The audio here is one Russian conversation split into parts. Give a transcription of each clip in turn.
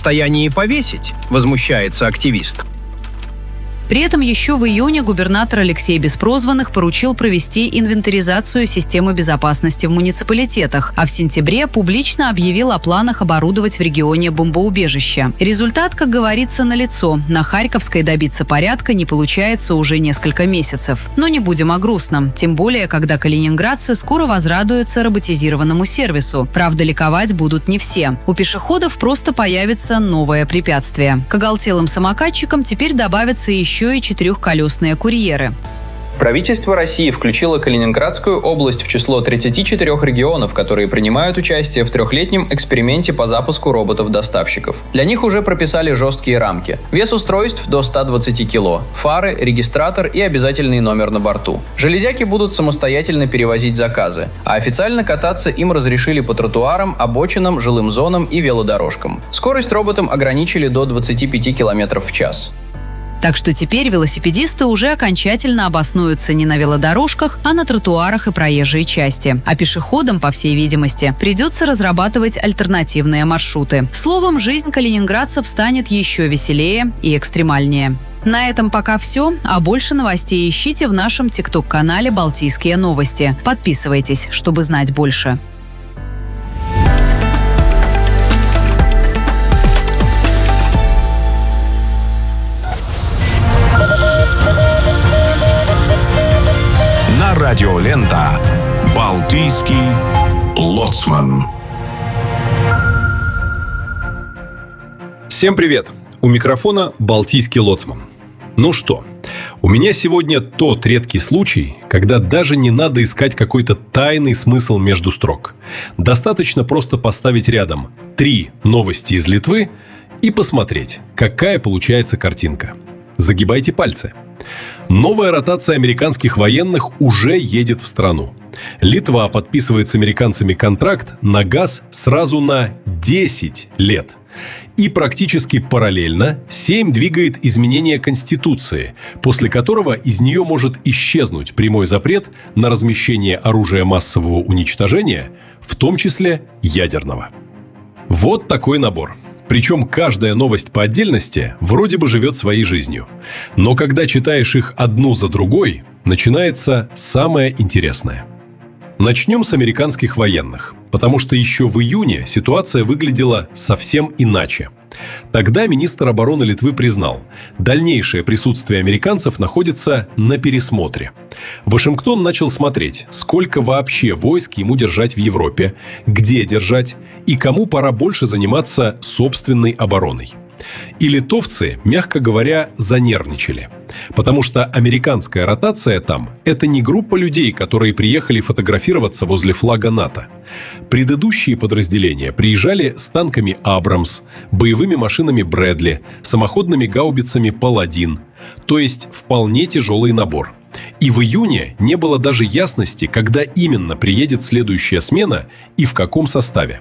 состоянии повесить, возмущается активист. При этом еще в июне губернатор Алексей Беспрозванных поручил провести инвентаризацию системы безопасности в муниципалитетах, а в сентябре публично объявил о планах оборудовать в регионе бомбоубежище. Результат, как говорится, налицо. На Харьковской добиться порядка не получается уже несколько месяцев. Но не будем о грустном. Тем более, когда калининградцы скоро возрадуются роботизированному сервису. Правда, ликовать будут не все. У пешеходов просто появится новое препятствие. К оголтелым самокатчикам теперь добавятся еще и четырехколесные курьеры. Правительство России включило Калининградскую область в число 34 регионов, которые принимают участие в трехлетнем эксперименте по запуску роботов-доставщиков. Для них уже прописали жесткие рамки. Вес устройств до 120 кило, фары, регистратор и обязательный номер на борту. Железяки будут самостоятельно перевозить заказы, а официально кататься им разрешили по тротуарам, обочинам, жилым зонам и велодорожкам. Скорость роботам ограничили до 25 км в час. Так что теперь велосипедисты уже окончательно обоснуются не на велодорожках, а на тротуарах и проезжей части. А пешеходам, по всей видимости, придется разрабатывать альтернативные маршруты. Словом, жизнь калининградцев станет еще веселее и экстремальнее. На этом пока все, а больше новостей ищите в нашем TikTok-канале «Балтийские новости». Подписывайтесь, чтобы знать больше. Радиолента «Балтийский лоцман». Всем привет! У микрофона «Балтийский лоцман». Ну что, у меня сегодня тот редкий случай, когда даже не надо искать какой-то тайный смысл между строк. Достаточно просто поставить рядом 3 новости из Литвы и посмотреть, какая получается картинка. Загибайте пальцы. Новая ротация американских военных уже едет в страну. Литва подписывает с американцами контракт на газ сразу на 10 лет. И практически параллельно Сейм двигает изменение Конституции, после которого из нее может исчезнуть прямой запрет на размещение оружия массового уничтожения, в том числе ядерного. Вот такой набор. Причем каждая новость по отдельности вроде бы живет своей жизнью. Но когда читаешь их одну за другой, начинается самое интересное. Начнем с американских военных, потому что еще в июне ситуация выглядела совсем иначе. Тогда министр обороны Литвы признал, дальнейшее присутствие американцев находится на пересмотре. Вашингтон начал смотреть, сколько вообще войск ему держать в Европе, где держать и кому пора больше заниматься собственной обороной. И литовцы, мягко говоря, занервничали. Потому что американская ротация там – это не группа людей, которые приехали фотографироваться возле флага НАТО. Предыдущие подразделения приезжали с танками «Абрамс», боевыми машинами «Брэдли», самоходными гаубицами «Паладин». То есть вполне тяжелый набор. И в июне не было даже ясности, когда именно приедет следующая смена и в каком составе.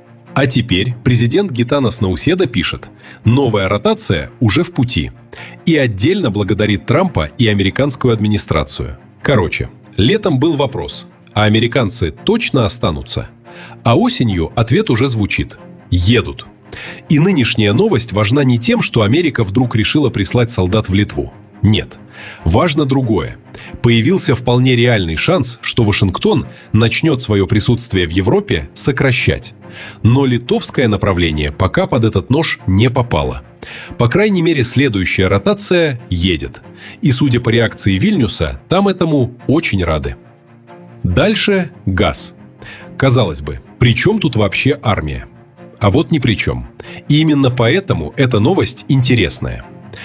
А теперь президент Гитанас Науседа пишет: новая ротация уже в пути. И отдельно благодарит Трампа и американскую администрацию. Короче, летом был вопрос: а американцы точно останутся? А осенью ответ уже звучит: едут. И нынешняя новость важна не тем, что Америка вдруг решила прислать солдат в Литву. Нет. Важно другое. Появился вполне реальный шанс, что Вашингтон начнет свое присутствие в Европе сокращать. Но литовское направление пока под этот нож не попало. По крайней мере, следующая ротация едет. И, судя по реакции Вильнюса, там этому очень рады. Дальше газ. Казалось бы, при чем тут вообще армия? А вот ни при чем. И именно поэтому эта новость интересная.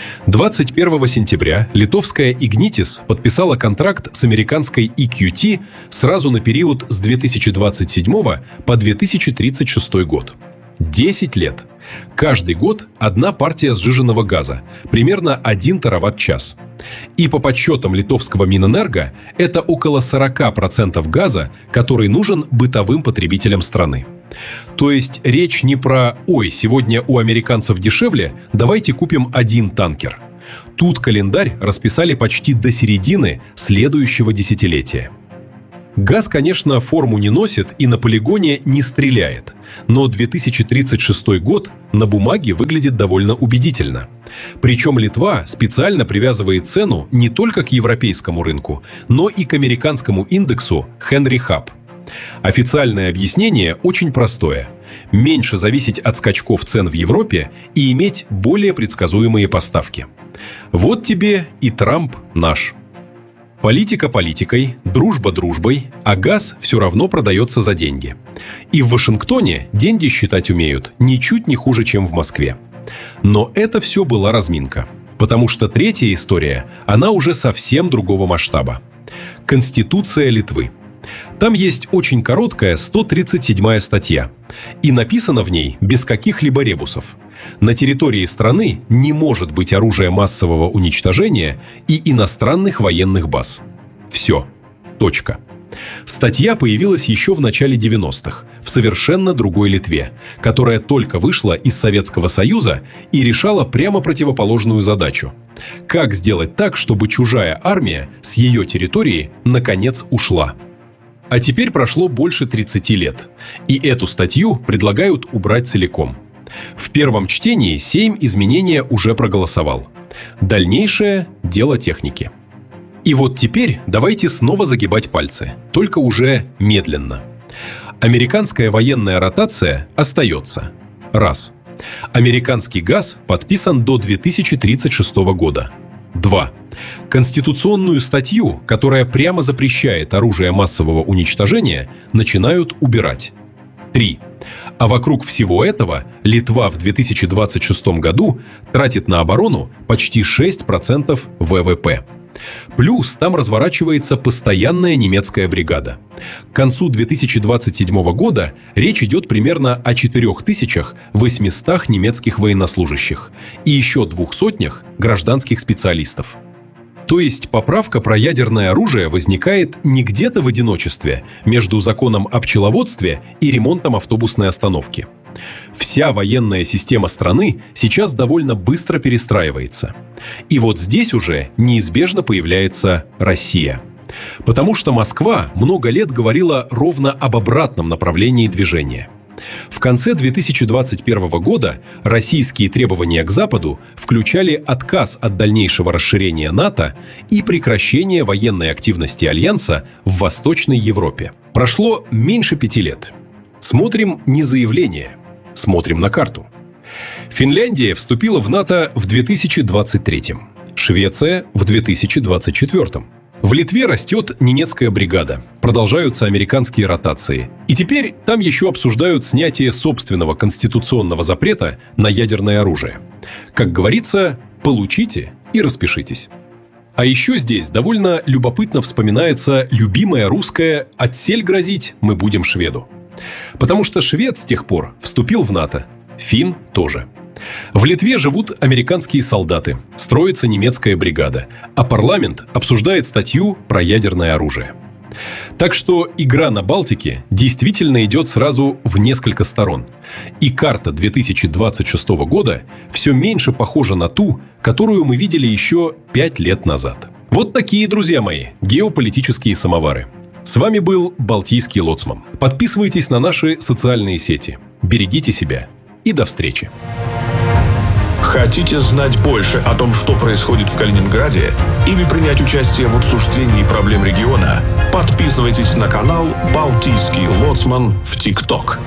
21 сентября литовская Ignitis подписала контракт с американской EQT сразу на период с 2027 по 2036 год. 10 лет. Каждый год одна партия сжиженного газа, примерно 1 тераватт-час. И по подсчетам литовского Минэнерго, это около 40% газа, который нужен бытовым потребителям страны. То есть речь не про «ой, сегодня у американцев дешевле, давайте купим 1 танкер». Тут календарь расписали почти до середины следующего десятилетия. Газ, конечно, форму не носит и на полигоне не стреляет, но 2036 год на бумаге выглядит довольно убедительно. Причем Литва специально привязывает цену не только к европейскому рынку, но и к американскому индексу Henry Hub. Официальное объяснение очень простое. Меньше зависеть от скачков цен в Европе и иметь более предсказуемые поставки. Вот тебе и Трамп наш. Политика политикой, дружба дружбой, а газ все равно продается за деньги. И в Вашингтоне деньги считать умеют ничуть не хуже, чем в Москве. Но это все была разминка. Потому что третья история, она уже совсем другого масштаба. Конституция Литвы. Там есть очень короткая 137-я статья. И написано в ней без каких-либо ребусов. На территории страны не может быть оружия массового уничтожения и иностранных военных баз. Все. Точка. Статья появилась еще в начале 90-х, в совершенно другой Литве, которая только вышла из Советского Союза и решала прямо противоположную задачу. Как сделать так, чтобы чужая армия с ее территории наконец ушла? А теперь прошло больше 30 лет, и эту статью предлагают убрать целиком. В первом чтении Сейм изменения уже проголосовал. Дальнейшее – дело техники. И вот теперь давайте снова загибать пальцы, только уже медленно. Американская военная ротация остается. Раз. Американский газ подписан до 2036 года. 2. Конституционную статью, которая прямо запрещает оружие массового уничтожения, начинают убирать. 3. А вокруг всего этого Литва в 2026 году тратит на оборону почти 6% ВВП. Плюс там разворачивается постоянная немецкая бригада. К концу 2027 года речь идет примерно о 4800 немецких военнослужащих и еще 200 гражданских специалистов. То есть поправка про ядерное оружие возникает не где-то в одиночестве между законом о пчеловодстве и ремонтом автобусной остановки. Вся военная система страны сейчас довольно быстро перестраивается. И вот здесь уже неизбежно появляется Россия. Потому что Москва много лет говорила ровно об обратном направлении движения. В конце 2021 года российские требования к Западу включали отказ от дальнейшего расширения НАТО и прекращение военной активности Альянса в Восточной Европе. Прошло меньше 5 лет. Смотрим не заявление, смотрим на карту. Финляндия вступила в НАТО в 2023, Швеция в 2024. В Литве растет Ненецкая бригада, продолжаются американские ротации. И теперь там еще обсуждают снятие собственного конституционного запрета на ядерное оружие. Как говорится, получите и распишитесь. А еще здесь довольно любопытно вспоминается любимое русское «отсель грозить мы будем шведу». Потому что швед с тех пор вступил в НАТО, финн тоже. В Литве живут американские солдаты, строится немецкая бригада, а парламент обсуждает статью про ядерное оружие. Так что игра на Балтике действительно идет сразу в несколько сторон. И карта 2026 года все меньше похожа на ту, которую мы видели еще 5 лет назад. Вот такие, друзья мои, геополитические самовары. С вами был Балтийский лоцман. Подписывайтесь на наши социальные сети. Берегите себя. И до встречи. Хотите знать больше о том, что происходит в Калининграде, или принять участие в обсуждении проблем региона? Подписывайтесь на канал «Балтийский лоцман» в ТикТок.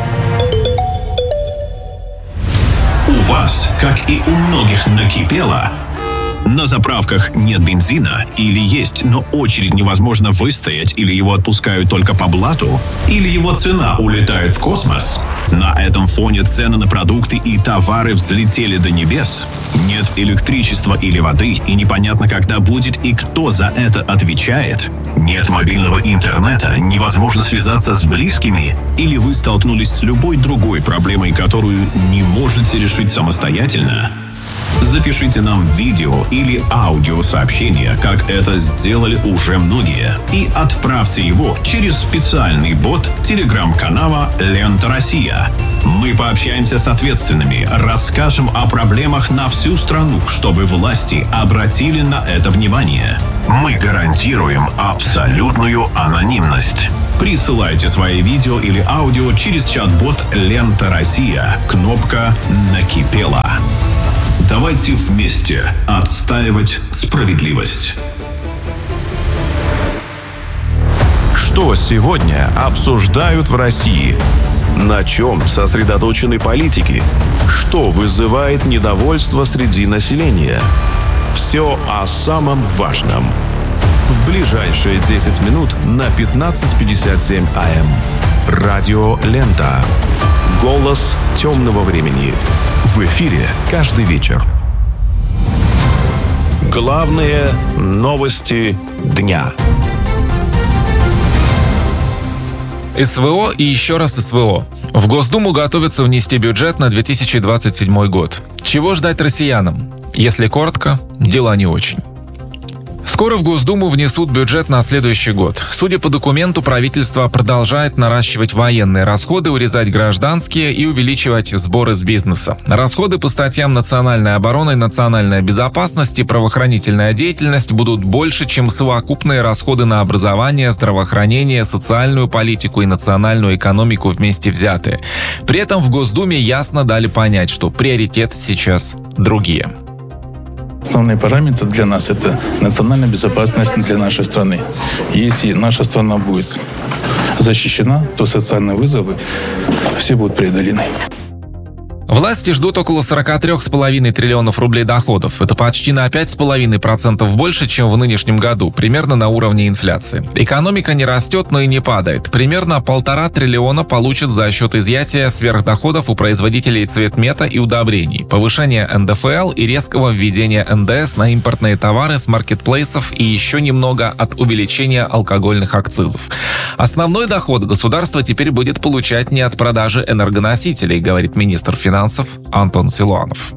У вас, как и у многих, накипело? На заправках нет бензина или есть, но очередь невозможно выстоять, или его отпускают только по блату, или его цена улетает в космос. На этом фоне цены на продукты и товары взлетели до небес. Нет электричества или воды, и непонятно, когда будет и кто за это отвечает. Нет мобильного интернета, невозможно связаться с близкими, или вы столкнулись с любой другой проблемой, которую не можете решить самостоятельно. Запишите нам видео или аудиосообщение, как это сделали уже многие, и отправьте его через специальный бот телеграм-канала «Лента Россия». Мы пообщаемся с ответственными, расскажем о проблемах на всю страну, чтобы власти обратили на это внимание. Мы гарантируем абсолютную анонимность. Присылайте свои видео или аудио через чат-бот «Лента Россия». Кнопка «Накипело». Давайте вместе отстаивать справедливость. Что сегодня обсуждают в России? На чем сосредоточены политики? Что вызывает недовольство среди населения? Все о самом важном. В ближайшие 10 минут на 15:57 АМ. Радио «Лента». Голос темного времени. В эфире каждый вечер. Главные новости дня. СВО и еще раз СВО. В Госдуму готовятся внести бюджет на 2027 год. Чего ждать россиянам? Если коротко, дела не очень. Скоро в Госдуму внесут бюджет на следующий год. Судя по документу, правительство продолжает наращивать военные расходы, урезать гражданские и увеличивать сборы с бизнеса. Расходы по статьям национальной обороны, национальная безопасность и правоохранительная деятельность будут больше, чем совокупные расходы на образование, здравоохранение, социальную политику и национальную экономику вместе взятые. При этом в Госдуме ясно дали понять, что приоритеты сейчас другие. Основные параметры для нас – это национальная безопасность для нашей страны. Если наша страна будет защищена, то социальные вызовы все будут преодолены. Власти ждут около 43,5 триллионов рублей доходов. Это почти на 5,5% больше, чем в нынешнем году, примерно на уровне инфляции. Экономика не растет, но и не падает. Примерно 1,5 триллиона получат за счет изъятия сверхдоходов у производителей цветмета и удобрений, повышения НДФЛ и резкого введения НДС на импортные товары с маркетплейсов и еще немного от увеличения алкогольных акцизов. Основной доход государство теперь будет получать не от продажи энергоносителей, говорит министр финансов Антон Силуанов.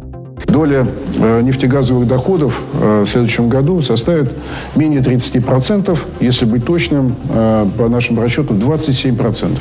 Доля нефтегазовых доходов в следующем году составит менее 30%, если быть точным, по нашим расчетам 27%.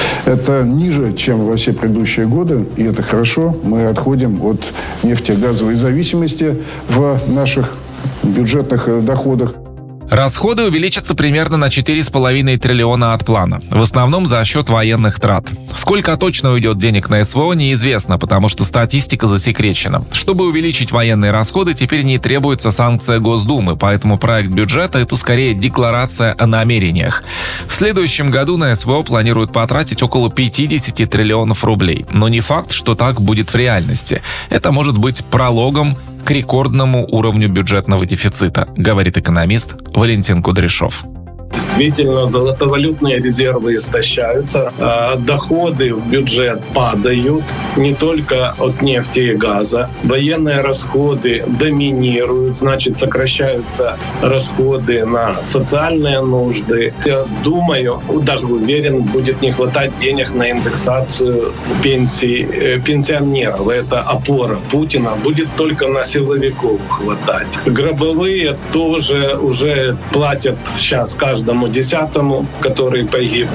Это ниже, чем во все предыдущие годы, и это хорошо. Мы отходим от нефтегазовой зависимости в наших бюджетных доходах. Расходы увеличатся примерно на 4,5 триллиона от плана, в основном за счет военных трат. Сколько точно уйдет денег на СВО, неизвестно, потому что статистика засекречена. Чтобы увеличить военные расходы, теперь не требуется санкция Госдумы, поэтому проект бюджета – это скорее декларация о намерениях. В следующем году на СВО планируют потратить около 50 триллионов рублей, но не факт, что так будет в реальности. Это может быть прологом к рекордному уровню бюджетного дефицита, говорит экономист Валентин Кудряшов. Действительно, золотовалютные резервы истощаются, доходы в бюджет падают не только от нефти и газа. Военные расходы доминируют, значит, сокращаются расходы на социальные нужды. Я думаю, даже уверен, будет не хватать денег на индексацию пенсий пенсионеров. Это опора Путина. Будет только на силовиков хватать. Гробовые тоже уже платят сейчас каждому десятому, который погиб.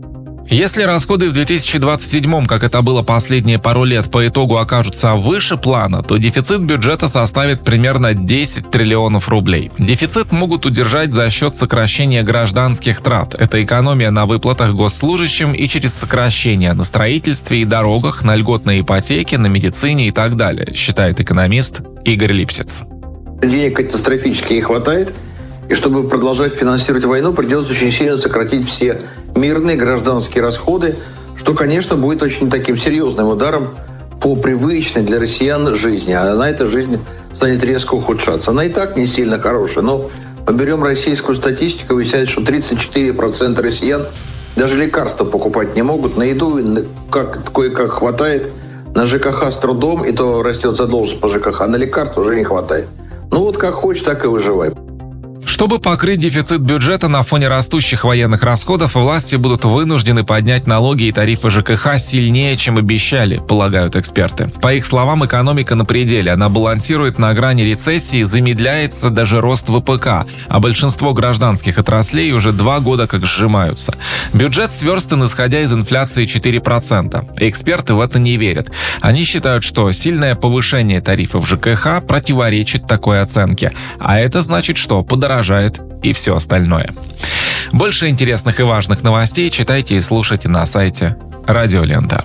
Если расходы в 2027, как это было последние пару лет, по итогу окажутся выше плана, то дефицит бюджета составит примерно 10 триллионов рублей. Дефицит могут удержать за счет сокращения гражданских трат. Это экономия на выплатах госслужащим и через сокращение на строительстве и дорогах, на льготной ипотеке, на медицине и так далее, считает экономист Игорь Липсиц. Денег катастрофически не хватает. И чтобы продолжать финансировать войну, придется очень сильно сократить все мирные гражданские расходы, что, конечно, будет очень таким серьезным ударом по привычной для россиян жизни. А на этой жизни станет резко ухудшаться. Она и так не сильно хорошая, но мы берем российскую статистику, выясняется, что 34% россиян даже лекарства покупать не могут. На еду кое-как хватает, на ЖКХ с трудом, и то растет задолженность по ЖКХ, а на лекарства уже не хватает. Ну вот как хочешь, так и выживай. Чтобы покрыть дефицит бюджета на фоне растущих военных расходов, власти будут вынуждены поднять налоги и тарифы ЖКХ сильнее, чем обещали, полагают эксперты. По их словам, экономика на пределе. Она балансирует на грани рецессии, замедляется даже рост ВПК, а большинство гражданских отраслей уже 2 года как сжимаются. Бюджет сверстан, исходя из инфляции 4%. Эксперты в это не верят. Они считают, что сильное повышение тарифов ЖКХ противоречит такой оценке. А это значит, что подорожает и все остальное. Больше интересных и важных новостей читайте и слушайте на сайте Радио Лента.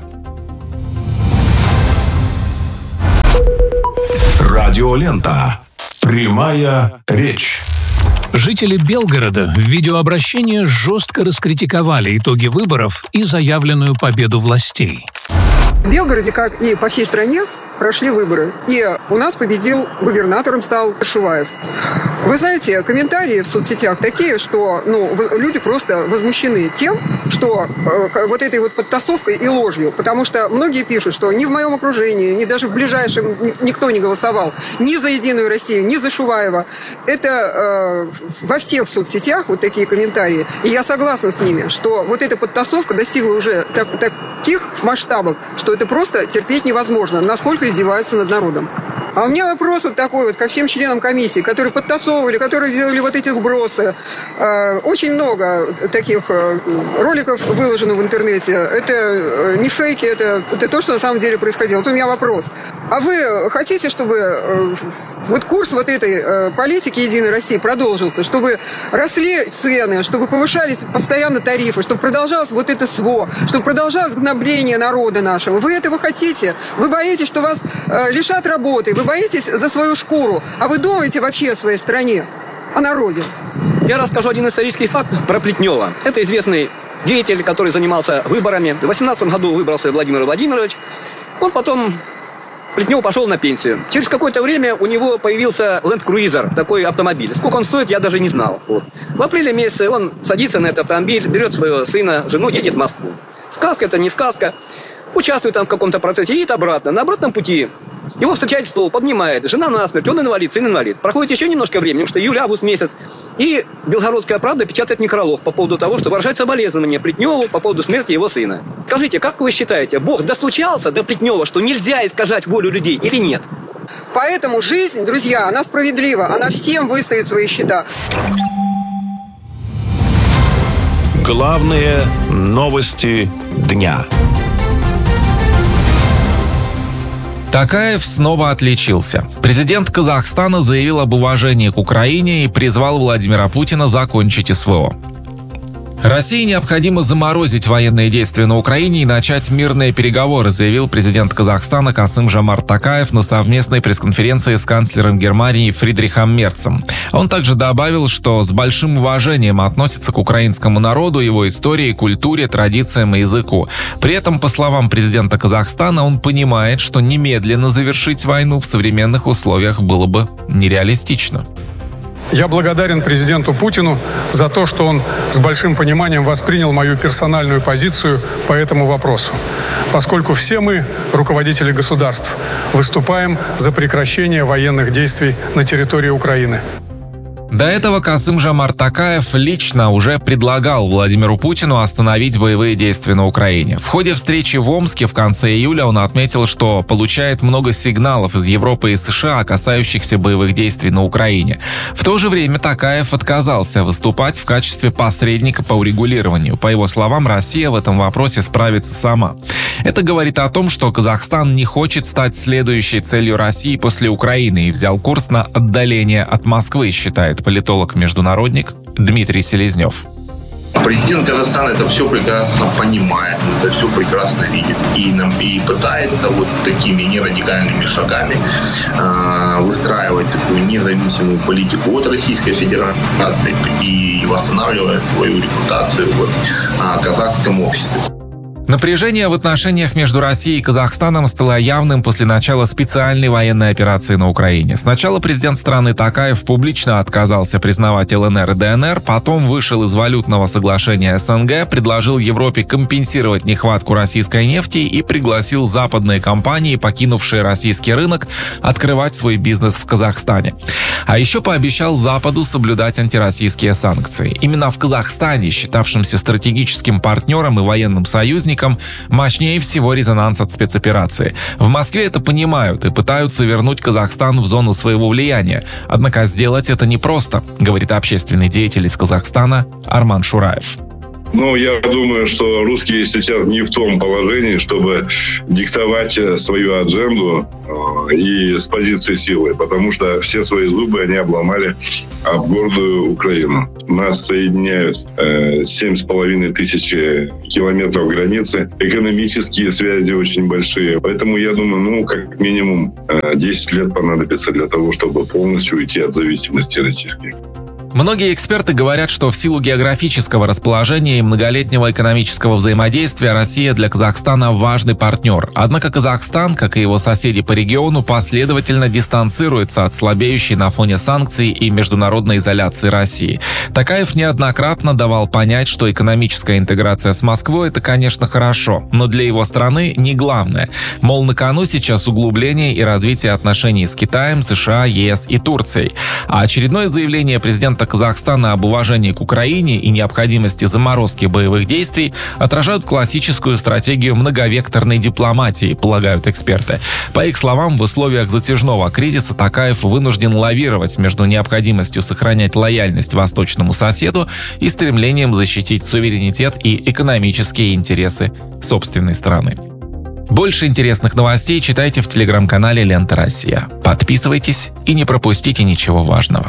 Радио Лента. Прямая речь. Жители Белгорода в видеообращении жестко раскритиковали итоги выборов и заявленную победу властей. В Белгороде, как и по всей стране, прошли выборы. И у нас победил, губернатором стал Шуваев. Вы знаете, комментарии в соцсетях такие, что люди просто возмущены тем, что вот этой вот подтасовкой и ложью. Потому что многие пишут, что ни в моем окружении, ни даже в ближайшем никто не голосовал ни за «Единую Россию», ни за Шуваева. Это во всех соцсетях вот такие комментарии. И я согласна с ними, что вот эта подтасовка достигла уже таких масштабов, что это просто терпеть невозможно. Насколько издеваются над народом. А у меня вопрос вот такой вот ко всем членам комиссии, которые подтасовывали, которые делали вот эти вбросы. Очень много таких роликов выложено в интернете. Это не фейки, это то, что на самом деле происходило. Вот у меня вопрос. А вы хотите, чтобы вот курс вот этой политики «Единой России» продолжился, чтобы росли цены, чтобы повышались постоянно тарифы, чтобы продолжалось вот это СВО, чтобы продолжалось гнобление народа нашего? Вы этого хотите? Вы боитесь, что вас лишат работы? Вы боитесь за свою шкуру? А вы думаете вообще о своей стране, о народе? Я расскажу один исторический факт про Плетнева. Это известный деятель, который занимался выборами. В 2018 году выбрался Владимир Владимирович. Он потом... Плетнев пошел на пенсию. Через какое-то время у него появился Land Cruiser, такой автомобиль. Сколько он стоит, я даже не знал. Вот. В апреле месяце он садится на этот автомобиль, берет своего сына, жену, едет в Москву. Сказка это не сказка. Участвует там в каком-то процессе, едет обратно. На обратном пути его встречает стол, поднимает. Жена насмерть, он инвалид, сын инвалид. Проходит еще немножко времени, потому что июль-август месяц. И Белгородская правда печатает некролог по поводу того, что выражает соболезнования Плетневу по поводу смерти его сына. Скажите, как вы считаете, Бог достучался до Плетнева, что нельзя искажать волю людей или нет? Поэтому жизнь, друзья, она справедлива. Она всем выстоит свои счета. Главные новости дня. Такаев снова отличился. Президент Казахстана заявил об уважении к Украине и призвал Владимира Путина закончить СВО. России необходимо заморозить военные действия на Украине и начать мирные переговоры, заявил президент Казахстана Касым-Жомарт Токаев на совместной пресс-конференции с канцлером Германии Фридрихом Мерцем. Он также добавил, что с большим уважением относится к украинскому народу, его истории, культуре, традициям и языку. При этом, по словам президента Казахстана, он понимает, что немедленно завершить войну в современных условиях было бы нереалистично. Я благодарен президенту Путину за то, что он с большим пониманием воспринял мою персональную позицию по этому вопросу, поскольку все мы, руководители государств, выступаем за прекращение военных действий на территории Украины. До этого Касым-Жомарт Токаев лично уже предлагал Владимиру Путину остановить боевые действия на Украине. В ходе встречи в Омске в конце июля он отметил, что получает много сигналов из Европы и США, касающихся боевых действий на Украине. В то же время Токаев отказался выступать в качестве посредника по урегулированию. По его словам, Россия в этом вопросе справится сама. Это говорит о том, что Казахстан не хочет стать следующей целью России после Украины и взял курс на отдаление от Москвы, считает политолог-международник Дмитрий Селезнев. Президент Казахстана это все прекрасно понимает, это все прекрасно видит и пытается вот такими нерадикальными шагами выстраивать такую независимую политику от Российской Федерации и восстанавливать свою репутацию в казахском обществе. Напряжение в отношениях между Россией и Казахстаном стало явным после начала специальной военной операции на Украине. Сначала президент страны Токаев публично отказался признавать ЛНР и ДНР, потом вышел из валютного соглашения СНГ, предложил Европе компенсировать нехватку российской нефти и пригласил западные компании, покинувшие российский рынок, открывать свой бизнес в Казахстане. А еще пообещал Западу соблюдать антироссийские санкции. Именно в Казахстане, считавшемся стратегическим партнером и военным союзником, мощнее всего резонанс от спецоперации. В Москве это понимают и пытаются вернуть Казахстан в зону своего влияния. Однако сделать это непросто, говорит общественный деятель из Казахстана Арман Шураев. Я думаю, что русские сейчас не в том положении, чтобы диктовать свою адженду и с позиции силы, потому что все свои зубы они обломали об гордую Украину. Нас соединяют 7,5 тысяч километров границы, экономические связи очень большие. Поэтому я думаю, как минимум 10 лет понадобится для того, чтобы полностью уйти от зависимости российской. Многие эксперты говорят, что в силу географического расположения и многолетнего экономического взаимодействия Россия для Казахстана важный партнер. Однако Казахстан, как и его соседи по региону, последовательно дистанцируется от слабеющей на фоне санкций и международной изоляции России. Токаев неоднократно давал понять, что экономическая интеграция с Москвой – это, конечно, хорошо, но для его страны не главное. Мол, на кону сейчас углубление и развитие отношений с Китаем, США, ЕС и Турцией. А очередное заявление президента Казахстана об уважении к Украине и необходимости заморозки боевых действий отражают классическую стратегию многовекторной дипломатии, полагают эксперты. По их словам, в условиях затяжного кризиса Токаев вынужден лавировать между необходимостью сохранять лояльность восточному соседу и стремлением защитить суверенитет и экономические интересы собственной страны. Больше интересных новостей читайте в телеграм-канале «Лента Россия». Подписывайтесь и не пропустите ничего важного.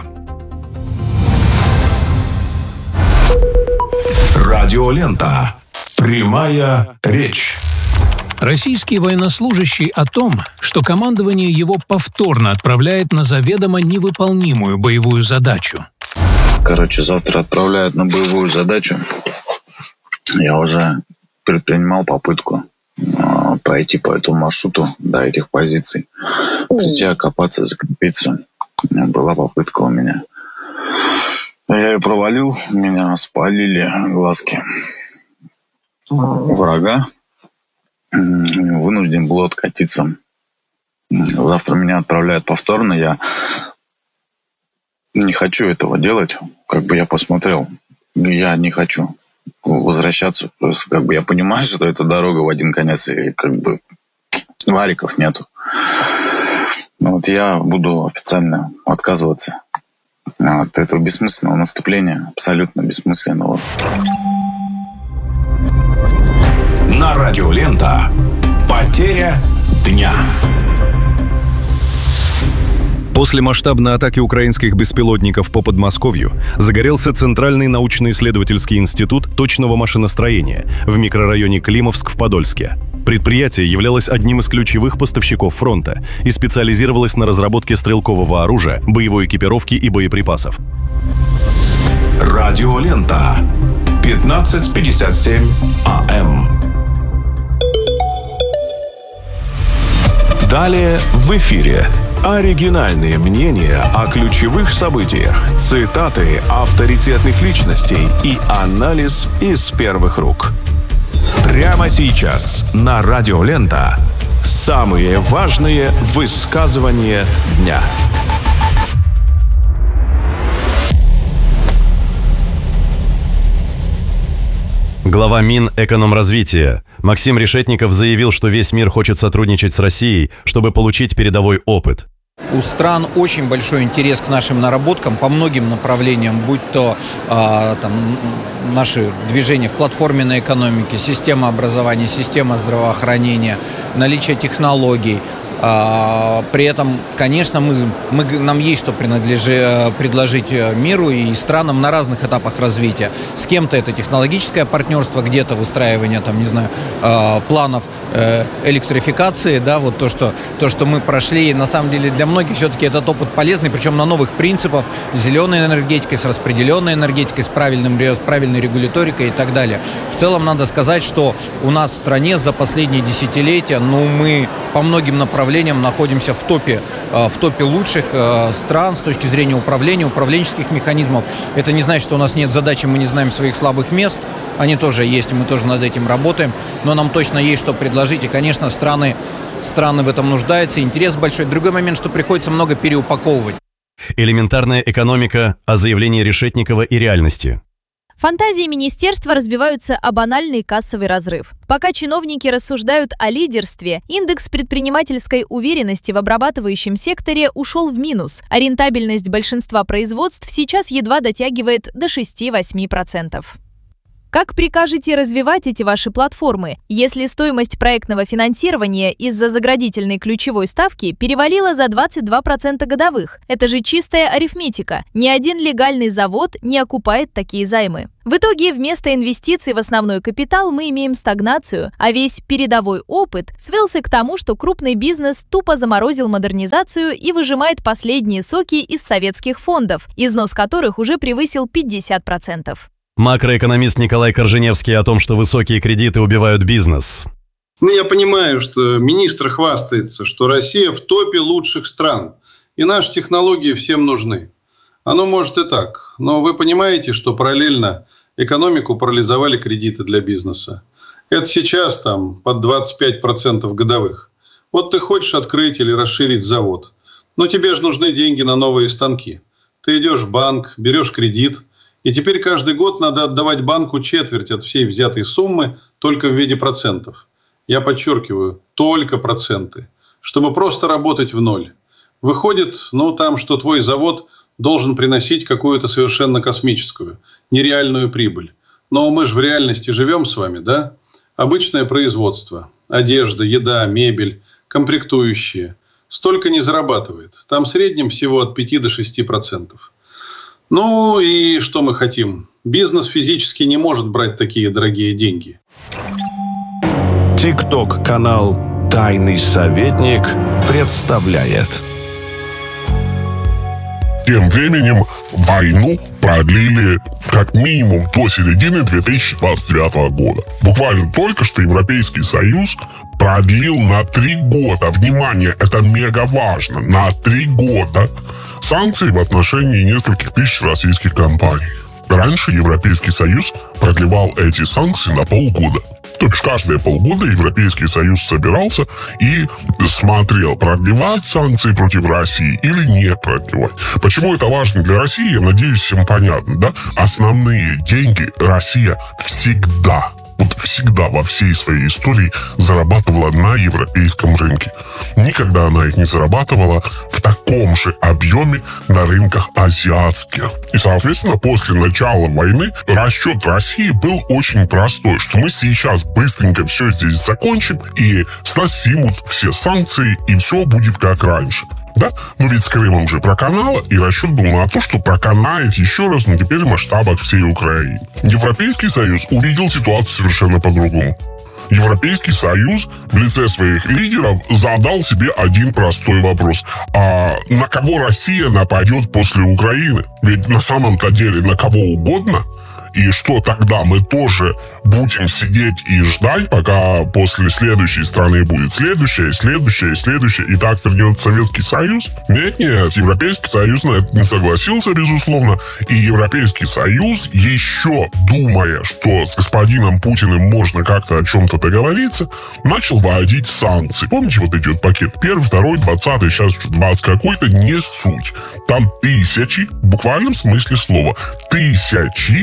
Радиолента. Прямая речь. Российский военнослужащий о том, что командование его повторно отправляет на заведомо невыполнимую боевую задачу. Завтра отправляют на боевую задачу. Я уже предпринимал попытку пройти по этому маршруту до этих позиций. Прийти, окопаться, закрепиться. Была попытка у меня. Я ее провалил, меня спалили глазки врага. Вынужден был откатиться. Завтра меня отправляют повторно. Я не хочу этого делать. Я посмотрел. Я не хочу возвращаться. Я понимаю, что это дорога в один конец. И вариков нету. Я буду официально отказываться от этого бессмысленного наступления, абсолютно бессмысленного. На Радиолента. Потеря дня. После масштабной атаки украинских беспилотников по Подмосковью загорелся Центральный научно-исследовательский институт точного машиностроения в микрорайоне Климовск в Подольске. Предприятие являлось одним из ключевых поставщиков фронта и специализировалось на разработке стрелкового оружия, боевой экипировки и боеприпасов. Радиолента. 15:57 АМ. Далее в эфире оригинальные мнения о ключевых событиях, цитаты авторитетных личностей и анализ из первых рук. Прямо сейчас на Радиолента самые важные высказывания дня. Глава Минэкономразвития Максим Решетников заявил, что весь мир хочет сотрудничать с Россией, чтобы получить передовой опыт. У стран очень большой интерес к нашим наработкам по многим направлениям, будь то наши движения в платформенной экономике, система образования, система здравоохранения, наличие технологий. При этом, конечно, нам есть что предложить миру и странам на разных этапах развития. С кем-то это технологическое партнерство, где-то выстраивание, планов электрификации, да, вот то, что мы прошли. На самом деле для многих все-таки этот опыт полезный, причем на новых принципах, с зеленой энергетикой, с распределенной энергетикой, с правильной регуляторикой и так далее. В целом надо сказать, что у нас в стране за последние десятилетия, мы по многим направлениям находимся в топе лучших стран с точки зрения управления, управленческих механизмов. Это не значит, что у нас нет задачи, мы не знаем своих слабых мест. Они тоже есть, и мы тоже над этим работаем. Но нам точно есть что предложить. И, конечно, страны в этом нуждаются. Интерес большой. Другой момент, что приходится много переупаковывать. Элементарная экономика о заявлении Решетникова и реальности. Фантазии министерства разбиваются о банальный кассовый разрыв. Пока чиновники рассуждают о лидерстве, индекс предпринимательской уверенности в обрабатывающем секторе ушел в минус, а рентабельность большинства производств сейчас едва дотягивает до 6-8%. Как прикажете развивать эти ваши платформы, если стоимость проектного финансирования из-за заградительной ключевой ставки перевалила за 22% годовых? Это же чистая арифметика. Ни один легальный завод не окупает такие займы. В итоге вместо инвестиций в основной капитал мы имеем стагнацию, а весь передовой опыт свелся к тому, что крупный бизнес тупо заморозил модернизацию и выжимает последние соки из советских фондов, износ которых уже превысил 50%. Макроэкономист Николай Корженевский о том, что высокие кредиты убивают бизнес. Я понимаю, что министр хвастается, что Россия в топе лучших стран, и наши технологии всем нужны. Оно может и так, но вы понимаете, что параллельно экономику парализовали кредиты для бизнеса. Это сейчас под 25% годовых. Вот ты хочешь открыть или расширить завод, но тебе же нужны деньги на новые станки. Ты идешь в банк, берешь кредит, и теперь каждый год надо отдавать банку четверть от всей взятой суммы только в виде процентов. Я подчеркиваю, только проценты, чтобы просто работать в ноль. Выходит, что твой завод должен приносить какую-то совершенно космическую, нереальную прибыль. Но мы же в реальности живем с вами, да? Обычное производство, одежда, еда, мебель, комплектующие. Столько не зарабатывает. Там в среднем всего от 5 до 6%. И что мы хотим? Бизнес физически не может брать такие дорогие деньги. ТикТок-канал «Тайный советник» представляет. Тем временем войну продлили как минимум до середины 2029 года. Буквально только что Европейский Союз продлил на 3 года, внимание, это мега важно, на 3 года санкции в отношении нескольких тысяч российских компаний. Раньше Европейский Союз продлевал эти санкции на полгода. То бишь каждые полгода Европейский Союз собирался и смотрел, продлевать санкции против России или не продлевать. Почему это важно для России, я надеюсь, всем понятно, да? Основные деньги Россия всегда во всей своей истории зарабатывала на европейском рынке. Никогда она их не зарабатывала в таком же объеме на рынках азиатских. И, соответственно, после начала войны расчет России был очень простой, что мы сейчас быстренько все здесь закончим, и с нас снимут все санкции, и все будет как раньше. Да? Ведь с Крымом же проканало, и расчет был на то, что проканает еще раз, но теперь в масштабах всей Украины. Европейский Союз увидел ситуацию совершенно по-другому. Европейский Союз в лице своих лидеров задал себе один простой вопрос. А на кого Россия нападет после Украины? Ведь на самом-то деле на кого угодно. И что тогда, мы тоже будем сидеть и ждать, пока после следующей страны будет следующая, и так вернется Советский Союз? Нет, Европейский Союз на это не согласился, безусловно. И Европейский Союз, еще думая, что с господином Путиным можно как-то о чем-то договориться, начал вводить санкции. Помните, идет пакет 1, 2, 20, сейчас 20 какой-то, не суть. Там тысячи, в буквальном смысле слова, тысячи бюджетов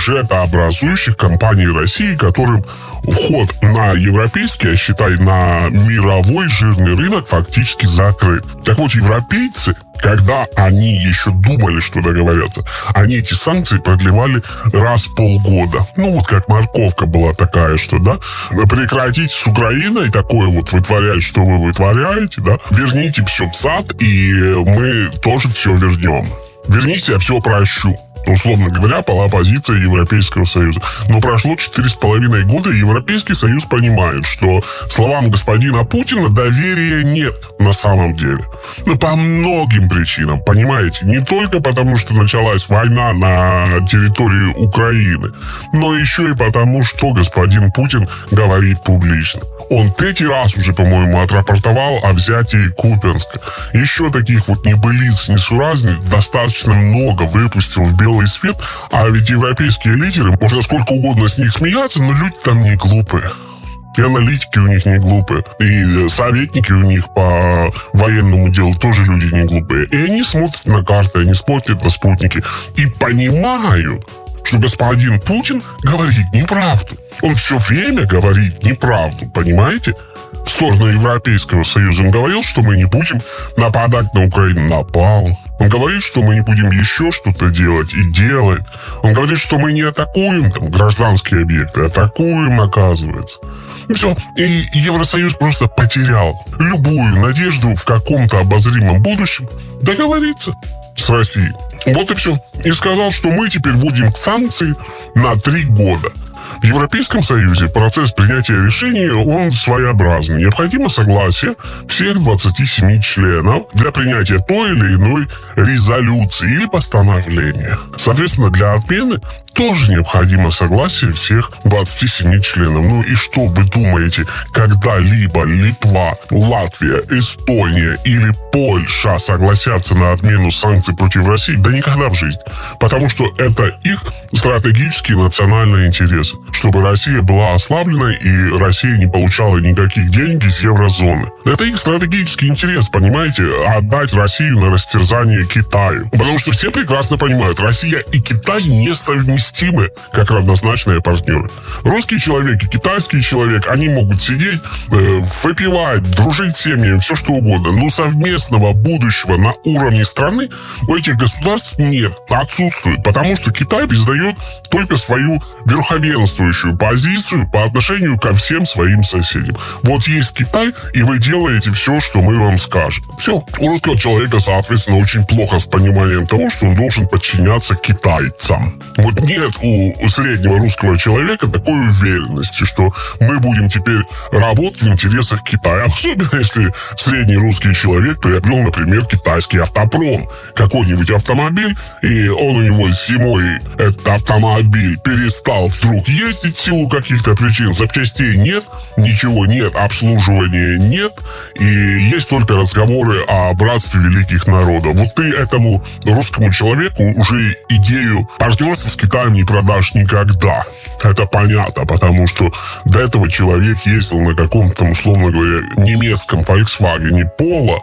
бюджетообразующих компаний России, которым вход на европейский, а считай, на мировой жирный рынок фактически закрыт. Так вот, европейцы, когда они еще думали, что договорятся, они эти санкции продлевали раз в полгода. Ну, вот как морковка была такая, что, да, прекратите с Украиной такое вот вытворять, что вы вытворяете, да, верните все взад, и мы тоже все вернем. Верните, я все прощу. Условно говоря, была позиция Европейского Союза. Но прошло 4,5 года, и Европейский Союз понимает, что словам господина Путина доверия нет на самом деле. Ну, по многим причинам, понимаете? Не только потому, что началась война на территории Украины, но еще и потому, что господин Путин говорит публично. Он 3-й раз уже, по-моему, отрапортовал о взятии Купянска. Еще таких вот небылиц, несуразных достаточно много выпустил в белый свет. А ведь европейские лидеры, можно сколько угодно с них смеяться, но люди там не глупые. И аналитики у них не глупые. И советники у них по военному делу тоже люди не глупые. И они смотрят на карты, они смотрят на спутники. И понимают, что господин Путин говорит неправду. Он все время говорит неправду, понимаете? В сторону Европейского Союза он говорил, что мы не будем нападать на Украину. Напал. Он говорит, что мы не будем еще что-то делать, и делает. Он говорит, что мы не атакуем там гражданские объекты, атакуем, оказывается. И все. И Евросоюз просто потерял любую надежду в каком-то обозримом будущем договориться с Россией. Вот и все. И сказал, что мы теперь будем санкции на 3 года. В Европейском Союзе процесс принятия решений, он своеобразный. Необходимо согласие всех 27 членов для принятия той или иной резолюции или постановления. Соответственно, для отмены тоже необходимо согласие всех 27 членов. Ну и что вы думаете, когда-либо Литва, Латвия, Эстония или Польша согласятся на отмену санкций против России? Да никогда в жизни. Потому что это их стратегические национальные интересы. Чтобы Россия была ослаблена и Россия не получала никаких денег из еврозоны. Это их стратегический интерес, понимаете? Отдать Россию на растерзание Китаю. Потому что все прекрасно понимают, Россия и Китай несовместимы как равнозначные партнеры. Русский человек и китайский человек, они могут сидеть, выпивать, дружить с семьями, все что угодно. Но совместного будущего на уровне страны у этих государств нет, отсутствует. Потому что Китай признает только свою верховенствующую позицию по отношению ко всем своим соседям. Вот есть Китай, и вы делаете все, что мы вам скажем. Все. У русского человека, соответственно, очень плохо с пониманием того, что он должен подчиняться китайцам. Вот нет у среднего русского человека такой уверенности, что мы будем теперь работать в интересах Китая. Особенно, если средний русский человек приобрел, например, китайский автопром. Какой-нибудь автомобиль, и он у него зимой, этот автомобиль, перестал вдруг ездить в силу каких-то причин. Запчастей нет, ничего нет, обслуживания нет. И есть только разговоры о братстве великих народов. Вот ты этому русскому человеку уже идею партнерства с Китаем не продашь никогда. Это понятно, потому что до этого человек ездил на каком-то, условно говоря, немецком Volkswagen Polo,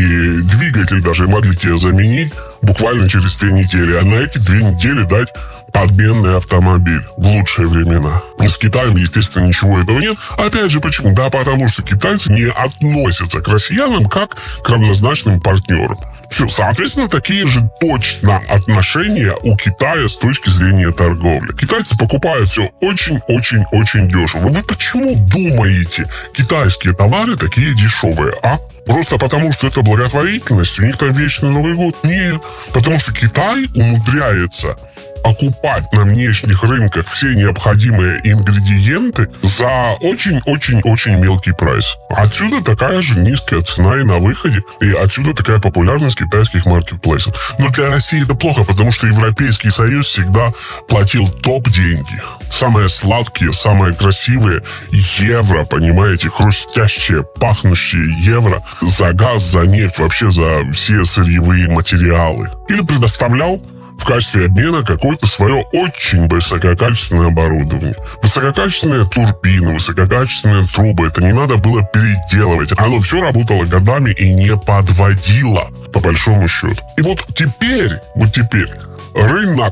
и двигатель даже могли тебе заменить буквально через 2 недели. А на эти 2 недели дать подменный автомобиль в лучшие времена. С Китаем, естественно, ничего этого нет. Опять же, почему? Да, потому что китайцы не относятся к россиянам как к равнозначным партнерам. Все, соответственно, такие же точно отношения у Китая с точки зрения торговли. Китайцы покупают все очень-очень-очень дешево. Вы почему думаете, китайские товары такие дешевые, а? Просто потому, что это благотворительность, у них там вечный Новый год? Нет, потому что Китай умудряется окупать на внешних рынках все необходимые ингредиенты за очень-очень-очень мелкий прайс. Отсюда такая же низкая цена и на выходе, и отсюда такая популярность китайских маркетплейсов. Но для России это плохо, потому что Европейский Союз всегда платил топ-деньги. Самые сладкие, самые красивые евро, понимаете, хрустящие, пахнущие евро за газ, за нефть, вообще за все сырьевые материалы. Или предоставлял в качестве обмена какое-то свое очень высококачественное оборудование. Высококачественные турбины, высококачественные трубы. Это не надо было переделывать. Оно все работало годами и не подводило, по большому счету. И вот теперь рынок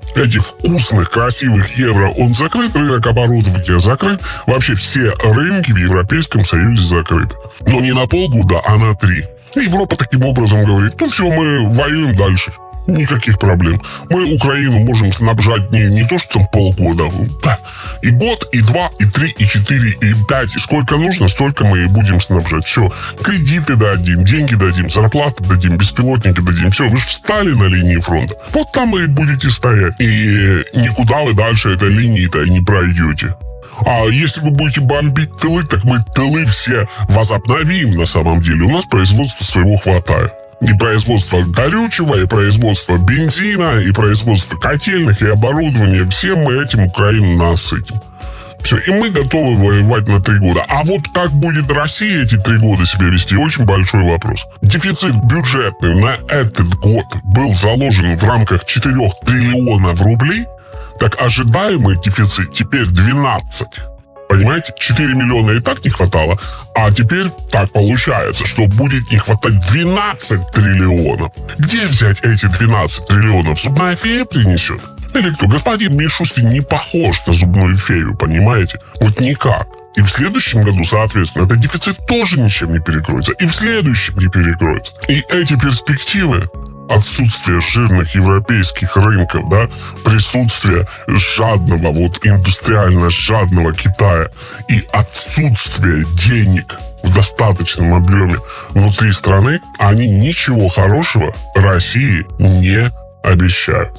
этих вкусных, красивых евро, он закрыт, рынок оборудования закрыт, вообще все рынки в Европейском Союзе закрыты. Но не на полгода, а на 3. Европа таким образом говорит, ну все, мы воюем дальше. Никаких проблем. Мы Украину можем снабжать не то, что там полгода. И год, и 2, и 3, и 4, и 5. И сколько нужно, столько мы и будем снабжать. Все. Кредиты дадим, деньги дадим, зарплаты дадим, беспилотники дадим. Все, вы же встали на линии фронта. Вот там вы и будете стоять. И никуда вы дальше этой линии-то и не пройдете. А если вы будете бомбить тылы, так мы тылы все возобновим на самом деле. У нас производства своего хватает. И производство горючего, и производство бензина, и производство котельных, и оборудования. Всем мы этим Украину насытим. Все, и мы готовы воевать на 3 года. А вот как будет Россия эти 3 года себя вести, очень большой вопрос. Дефицит бюджетный на этот год был заложен в рамках 4 триллионов рублей. Так ожидаемый дефицит теперь 12. Понимаете, 4 миллиона и так не хватало, а теперь так получается, что будет не хватать 12 триллионов. Где взять эти 12 триллионов? Зубная фея принесет? Или кто? Господин Мишустин не похож на зубную фею, понимаете? Вот никак. И в следующем году, соответственно, этот дефицит тоже ничем не перекроется. И в следующем не перекроется. И эти перспективы, отсутствие жирных европейских рынков, да, присутствие жадного, вот индустриально жадного Китая и отсутствие денег в достаточном объеме внутри страны, они ничего хорошего России не обещают.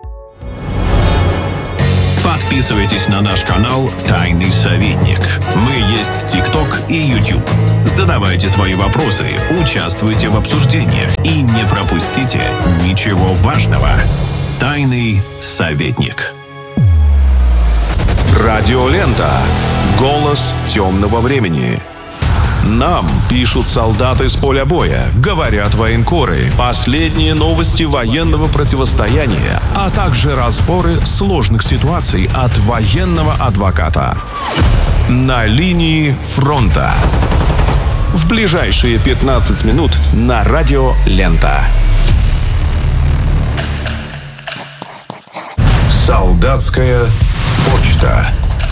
Подписывайтесь на наш канал «Тайный советник». Мы есть в ТикТок и YouTube. Задавайте свои вопросы, участвуйте в обсуждениях и не пропустите ничего важного. «Тайный советник». Радиолента. Голос темного времени. Нам пишут солдаты с поля боя, говорят военкоры, последние новости военного противостояния, а также разборы сложных ситуаций от военного адвоката. На линии фронта. В ближайшие 15 минут на Радио Лента. Солдатская почта.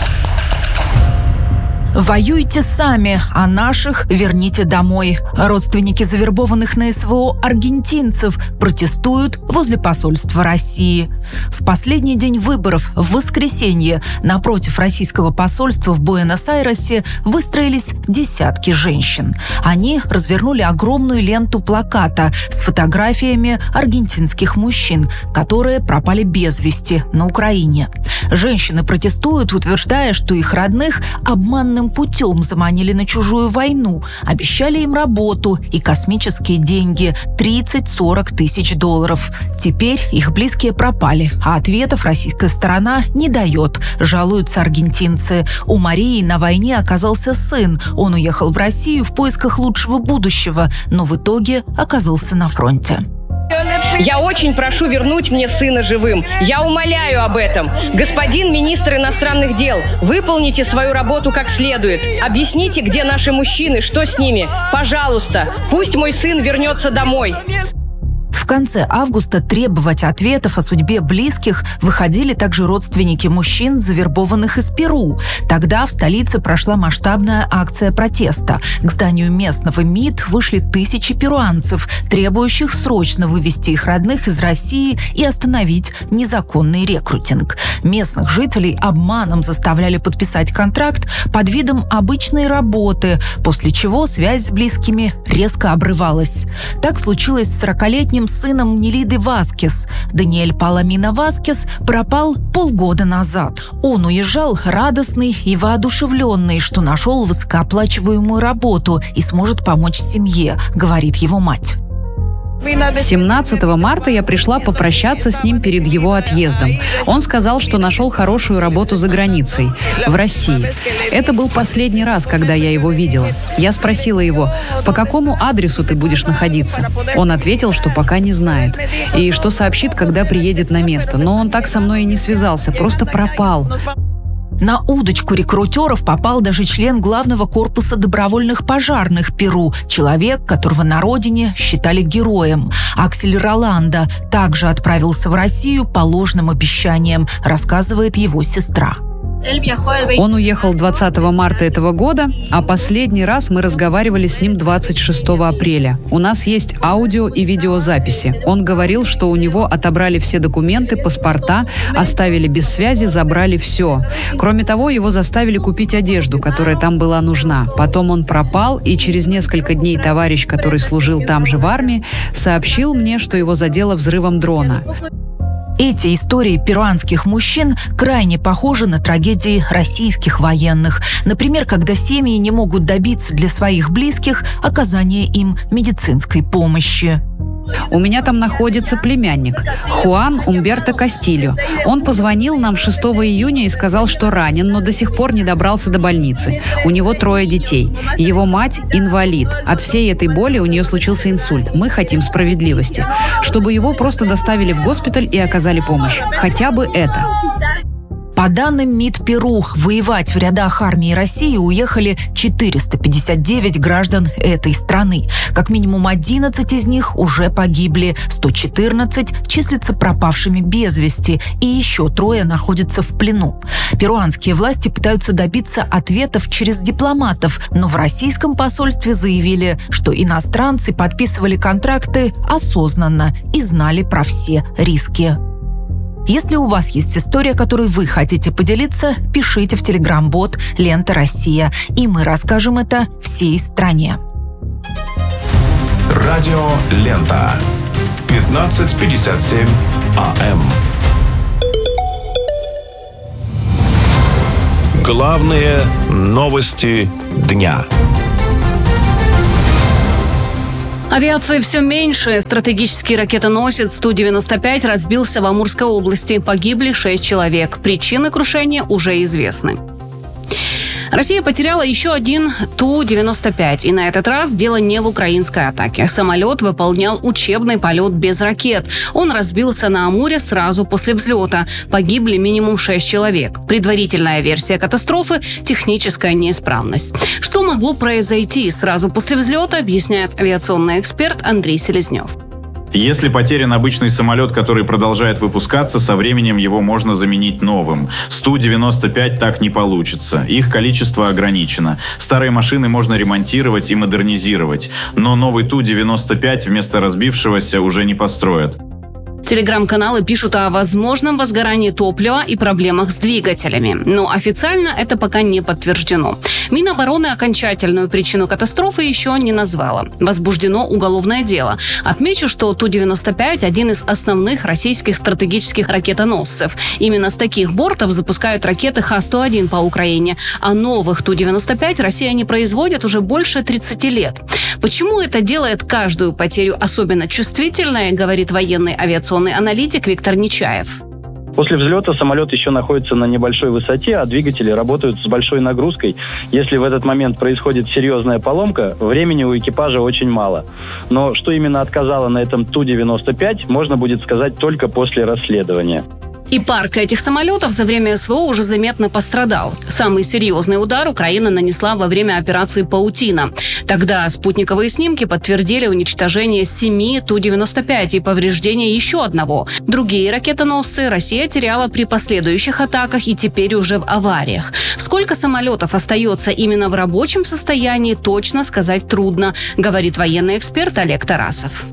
Воюйте сами, а наших верните домой. Родственники завербованных на СВО аргентинцев протестуют возле посольства России. В последний день выборов, в воскресенье, напротив российского посольства в Буэнос-Айресе выстроились десятки женщин. Они развернули огромную ленту плаката с фотографиями аргентинских мужчин, которые пропали без вести на Украине. Женщины протестуют, утверждая, что их родных обманным путем заманили на чужую войну, обещали им работу и космические деньги – 30-40 тысяч долларов. Теперь их близкие пропали, а ответов российская сторона не дает, жалуются аргентинцы. У Марии на войне оказался сын. Он уехал в Россию в поисках лучшего будущего, но в итоге оказался на фронте. Я очень прошу вернуть мне сына живым. Я умоляю об этом. Господин министр иностранных дел, выполните свою работу как следует. Объясните, где наши мужчины, что с ними. Пожалуйста, пусть мой сын вернется домой. В конце августа требовать ответов о судьбе близких выходили также родственники мужчин, завербованных из Перу. Тогда в столице прошла масштабная акция протеста. К зданию местного МИД вышли тысячи перуанцев, требующих срочно вывести их родных из России и остановить незаконный рекрутинг. Местных жителей обманом заставляли подписать контракт под видом обычной работы, после чего связь с близкими резко обрывалась. Так случилось с 40-летним сыном Нелиды Васкес. Даниэль Паламина Васкес пропал полгода назад. Он уезжал радостный и воодушевленный, что нашел высокооплачиваемую работу и сможет помочь семье, говорит его мать. 17 марта я пришла попрощаться с ним перед его отъездом. Он сказал, что нашел хорошую работу за границей, в России. Это был последний раз, когда я его видела. Я спросила его, по какому адресу ты будешь находиться? Он ответил, что пока не знает. И что сообщит, когда приедет на место. Но он так со мной и не связался, просто пропал. На удочку рекрутеров попал даже член главного корпуса добровольных пожарных Перу, человек, которого на родине считали героем. Аксель Роландо также отправился в Россию по ложным обещаниям, рассказывает его сестра. Он уехал 20 марта этого года, а последний раз мы разговаривали с ним 26 апреля. У нас есть аудио и видеозаписи. Он говорил, что у него отобрали все документы, паспорта, оставили без связи, забрали все. Кроме того, его заставили купить одежду, которая там была нужна. Потом он пропал, и через несколько дней товарищ, который служил там же в армии, сообщил мне, что его задело взрывом дрона. Эти истории перуанских мужчин крайне похожи на трагедии российских военных. Например, когда семьи не могут добиться для своих близких оказания им медицинской помощи. У меня там находится племянник Хуан Умберто Кастильо. Он позвонил нам 6 июня и сказал, что ранен, но до сих пор не добрался до больницы. У него 3 детей. Его мать – инвалид. От всей этой боли у нее случился инсульт. Мы хотим справедливости. Чтобы его просто доставили в госпиталь и оказали помощь. Хотя бы это. По данным МИД Перу, воевать в рядах армии России уехали 459 граждан этой страны. Как минимум 11 из них уже погибли, 114 числятся пропавшими без вести, и еще 3 находятся в плену. Перуанские власти пытаются добиться ответов через дипломатов, но в российском посольстве заявили, что иностранцы подписывали контракты осознанно и знали про все риски. Если у вас есть история, которой вы хотите поделиться, пишите в телеграм-бот «Лента Россия», и мы расскажем это всей стране. Радио «Лента». 15:57 АМ. Главные новости дня. Авиации все меньше. Стратегический ракетоносец Ту-95 разбился в Амурской области. Погибли 6 человек. Причины крушения уже известны. Россия потеряла еще один Ту-95. И на этот раз дело не в украинской атаке. Самолет выполнял учебный полет без ракет. Он разбился на Амуре сразу после взлета. Погибли минимум 6 человек. Предварительная версия катастрофы – техническая неисправность. Что могло произойти сразу после взлета, объясняет авиационный эксперт Андрей Селезнев. Если потерян обычный самолет, который продолжает выпускаться, со временем его можно заменить новым. С Ту-95 так не получится. Их количество ограничено. Старые машины можно ремонтировать и модернизировать. Но новый Ту-95 вместо разбившегося уже не построят. Телеграм-каналы пишут о возможном возгорании топлива и проблемах с двигателями. Но официально это пока не подтверждено. Минобороны окончательную причину катастрофы еще не назвала. Возбуждено уголовное дело. Отмечу, что Ту-95 – один из основных российских стратегических ракетоносцев. Именно с таких бортов запускают ракеты Х-101 по Украине. А новых Ту-95 Россия не производит уже больше 30 лет. Почему это делает каждую потерю особенно чувствительной, говорит военный авиационный аналитик Виктор Нечаев. После взлета самолет еще находится на небольшой высоте, а двигатели работают с большой нагрузкой. Если в этот момент происходит серьезная поломка, времени у экипажа очень мало. Но что именно отказало на этом Ту-95, можно будет сказать только после расследования. И парк этих самолетов за время СВО уже заметно пострадал. Самый серьезный удар Украина нанесла во время операции «Паутина». Тогда спутниковые снимки подтвердили уничтожение 7 Ту-95 и повреждение еще одного. Другие ракетоносцы Россия теряла при последующих атаках и теперь уже в авариях. Сколько самолетов остается именно в рабочем состоянии, точно сказать трудно, говорит военный эксперт Олег Тарасов.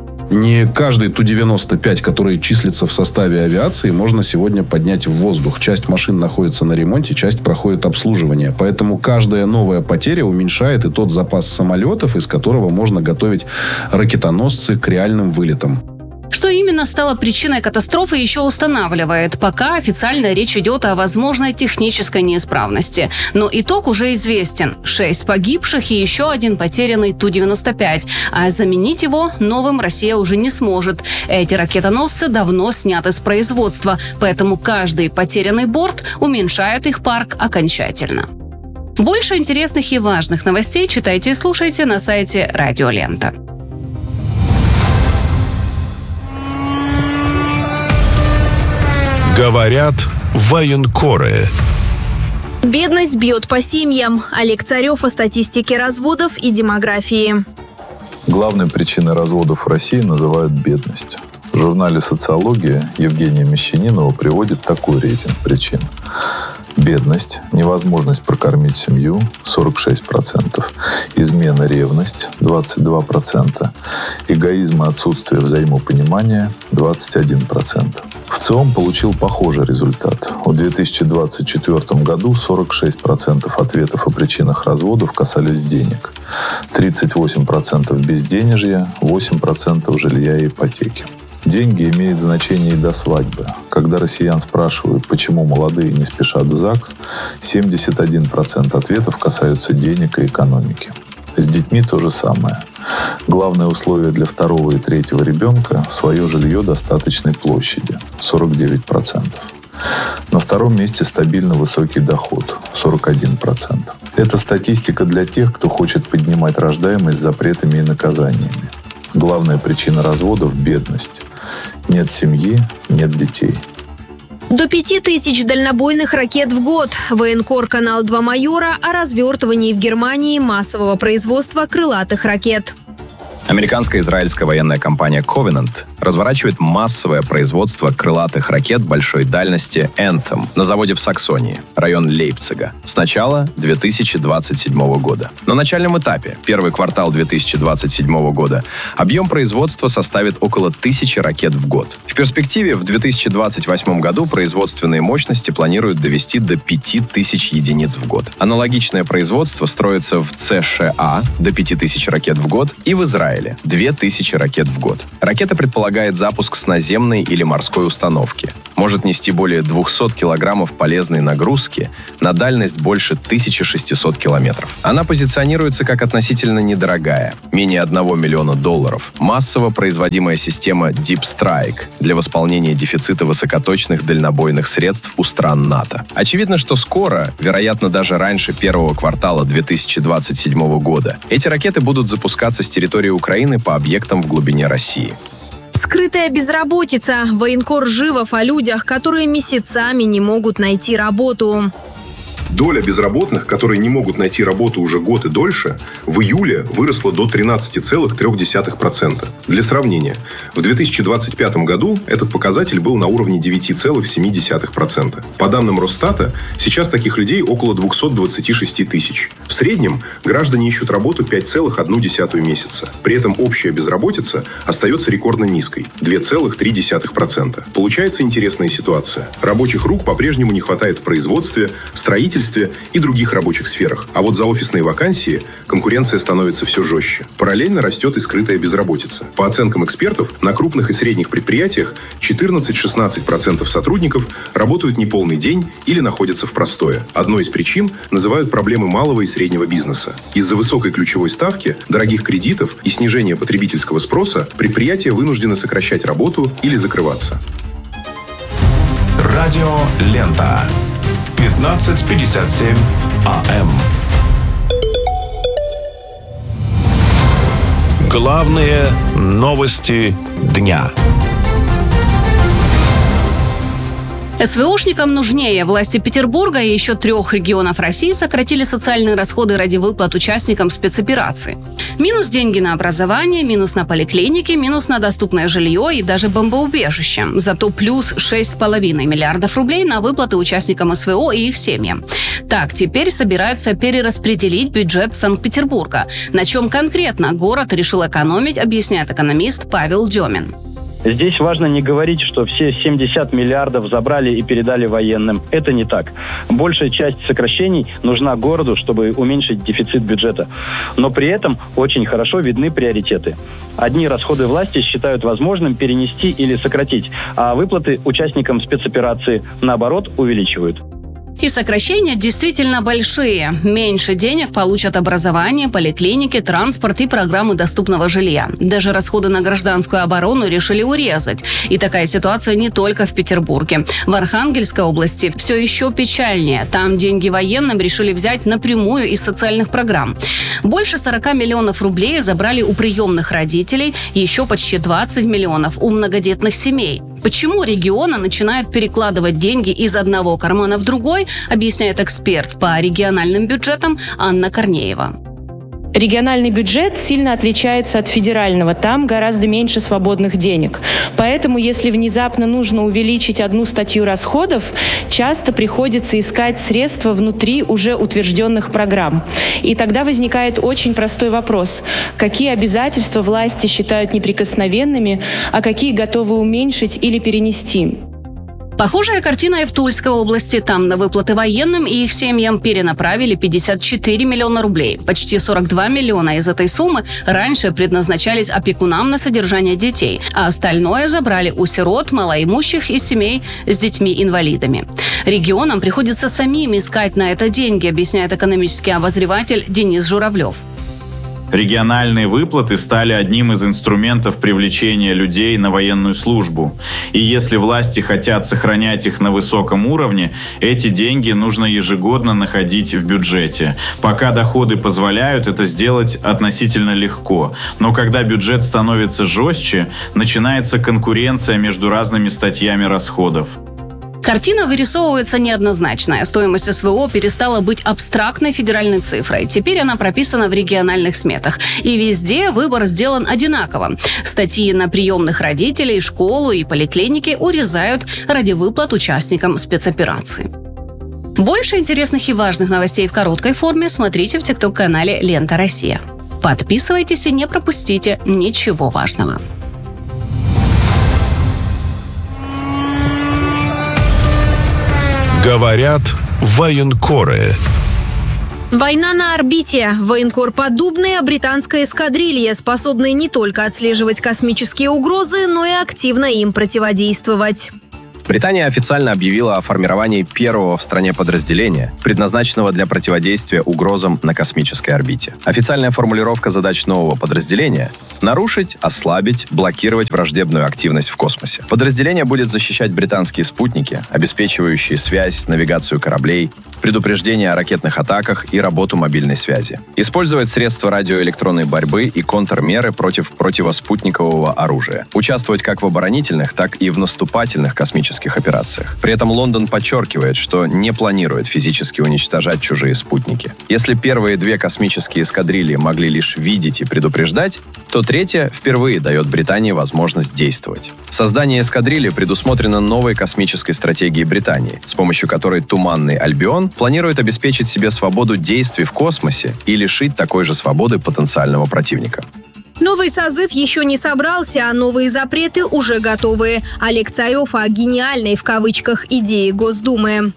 Не каждый Ту-95, который числится в составе авиации, можно сегодня поднять в воздух. Часть машин находится на ремонте, часть проходит обслуживание. Поэтому каждая новая потеря уменьшает и тот запас самолетов, из которого можно готовить ракетоносцы к реальным вылетам. Что именно стало причиной катастрофы, еще устанавливает. Пока официально речь идет о возможной технической неисправности. Но итог уже известен. 6 погибших и еще один потерянный Ту-95. А заменить его новым Россия уже не сможет. Эти ракетоносцы давно сняты с производства. Поэтому каждый потерянный борт уменьшает их парк окончательно. Больше интересных и важных новостей читайте и слушайте на сайте Радио Лента. Говорят военкоры. Бедность бьет по семьям. Олег Царев о статистике разводов и демографии. Главной причиной разводов в России называют бедность. В журнале «Социология» Евгения Мещанинова приводит такой рейтинг причин. Бедность, невозможность прокормить семью – 46%, измена, ревность – 22%, эгоизм и отсутствие взаимопонимания – 21%. ВЦИОМ получил похожий результат. В 2024 году 46% ответов о причинах разводов касались денег, 38% безденежья, 8% жилья и ипотеки. Деньги имеют значение и до свадьбы. Когда россиян спрашивают, почему молодые не спешат в ЗАГС, 71% ответов касаются денег и экономики. С детьми то же самое. Главное условие для второго и третьего ребенка – свое жилье достаточной площади – 49%. На втором месте стабильно высокий доход – 41%. Это статистика для тех, кто хочет поднимать рождаемость запретами и наказаниями. Главная причина разводов – бедность. Нет семьи, нет детей. До 5000 дальнобойных ракет в год. Военкор «Канал-2 Майора» о развертывании в Германии массового производства крылатых ракет. Американская израильская военная компания Covenant разворачивает массовое производство крылатых ракет большой дальности Anthem на заводе в Саксонии, район Лейпцига, с начала 2027 года. На начальном этапе, первый квартал 2027 года, объем производства составит около 1000 ракет в год. В перспективе в 2028 году производственные мощности планируют довести до 5000 единиц в год. Аналогичное производство строится в США до 5000 ракет в год и в Израиле 2000 ракет в год. Ракета предполагает запуск с наземной или морской установки. Может нести более 200 килограммов полезной нагрузки на дальность больше 1600 километров. Она позиционируется как относительно недорогая, менее $1 миллиона. Массово производимая система Deep Strike для восполнения дефицита высокоточных дальнобойных средств у стран НАТО. Очевидно, что скоро, вероятно, даже раньше первого квартала 2027 года, эти ракеты будут запускаться с территории Украины по объектам в глубине России. Скрытая безработица. Военкор Живов о людях, которые месяцами не могут найти работу. Доля безработных, которые не могут найти работу уже год и дольше, в июле выросла до 13,3%. Для сравнения, в 2025 году этот показатель был на уровне 9,7%. По данным Росстата, сейчас таких людей около 226 тысяч. В среднем граждане ищут работу 5,1 месяца. При этом общая безработица остается рекордно низкой – 2,3%. Получается интересная ситуация. Рабочих рук по-прежнему не хватает в производстве, строительстве и других рабочих сферах. А вот за офисные вакансии конкуренция становится все жестче. Параллельно растет и скрытая безработица. По оценкам экспертов, на крупных и средних предприятиях 14-16% сотрудников работают неполный день или находятся в простое. Одной из причин называют проблемы малого и среднего бизнеса. Из-за высокой ключевой ставки, дорогих кредитов и снижения потребительского спроса предприятия вынуждены сокращать работу или закрываться. Радио Лента. 15:57 АМ. Главные новости дня. СВОшникам нужнее. Власти Петербурга и еще 3 регионов России сократили социальные расходы ради выплат участникам спецоперации. Минус деньги на образование, минус на поликлиники, минус на доступное жилье и даже бомбоубежище. Зато плюс 6,5 миллиардов рублей на выплаты участникам СВО и их семьям. Так, теперь собираются перераспределить бюджет Санкт-Петербурга. На чем конкретно город решил экономить, объясняет экономист Павел Демин. Здесь важно не говорить, что все 70 миллиардов забрали и передали военным. Это не так. Большая часть сокращений нужна городу, чтобы уменьшить дефицит бюджета. Но при этом очень хорошо видны приоритеты. Одни расходы власти считают возможным перенести или сократить, а выплаты участникам спецоперации, наоборот, увеличивают. И сокращения действительно большие. Меньше денег получат образование, поликлиники, транспорт и программы доступного жилья. Даже расходы на гражданскую оборону решили урезать. И такая ситуация не только в Петербурге. В Архангельской области все еще печальнее. Там деньги военным решили взять напрямую из социальных программ. Больше 40 миллионов рублей забрали у приемных родителей, еще почти 20 миллионов у многодетных семей. Почему регионы начинают перекладывать деньги из одного кармана в другой, объясняет эксперт по региональным бюджетам Анна Корнеева. Региональный бюджет сильно отличается от федерального, там гораздо меньше свободных денег. Поэтому, если внезапно нужно увеличить одну статью расходов, часто приходится искать средства внутри уже утвержденных программ. И тогда возникает очень простой вопрос: какие обязательства власти считают неприкосновенными, а какие готовы уменьшить или перенести? Похожая картина и в Тульской области. Там на выплаты военным и их семьям перенаправили 54 миллиона рублей. Почти 42 миллиона из этой суммы раньше предназначались опекунам на содержание детей, а остальное забрали у сирот, малоимущих и семей с детьми-инвалидами. Регионам приходится самим искать на это деньги, объясняет экономический обозреватель Денис Журавлев. Региональные выплаты стали одним из инструментов привлечения людей на военную службу. И если власти хотят сохранять их на высоком уровне, эти деньги нужно ежегодно находить в бюджете. Пока доходы позволяют, это сделать относительно легко. Но когда бюджет становится жестче, начинается конкуренция между разными статьями расходов. Картина вырисовывается неоднозначная. Стоимость СВО перестала быть абстрактной федеральной цифрой. Теперь она прописана в региональных сметах. И везде выбор сделан одинаково. Статьи на приемных родителей, школу и поликлиники урезают ради выплат участникам спецоперации. Больше интересных и важных новостей в короткой форме смотрите в ТикТок-канале «Лента Россия». Подписывайтесь и не пропустите ничего важного. Говорят военкоры. Война на орбите. Военкор подобная британская эскадрилья, способная не только отслеживать космические угрозы, но и активно им противодействовать. Британия официально объявила о формировании первого в стране подразделения, предназначенного для противодействия угрозам на космической орбите. Официальная формулировка задач нового подразделения – нарушить, ослабить, блокировать враждебную активность в космосе. Подразделение будет защищать британские спутники, обеспечивающие связь, навигацию кораблей, предупреждение о ракетных атаках и работу мобильной связи. Использовать средства радиоэлектронной борьбы и контрмеры против противоспутникового оружия. Участвовать как в оборонительных, так и в наступательных космических операциях. При этом Лондон подчеркивает, что не планирует физически уничтожать чужие спутники. Если первые две космические эскадрильи могли лишь видеть и предупреждать, то третья впервые дает Британии возможность действовать. Создание эскадрильи предусмотрено новой космической стратегией Британии, с помощью которой Туманный Альбион планирует обеспечить себе свободу действий в космосе и лишить такой же свободы потенциального противника. Новый созыв еще не собрался, а новые запреты уже готовы. Олег Цаев о гениальной в кавычках идее Госдумы.